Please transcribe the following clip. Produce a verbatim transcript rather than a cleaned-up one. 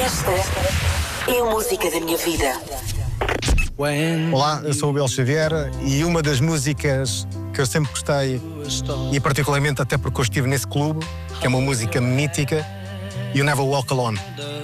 Esta é a música da minha vida. Olá, eu sou o Bel Xavier e uma das músicas que eu sempre gostei, e particularmente até porque eu estive nesse clube, que é uma música mítica, You Never Walk Alone.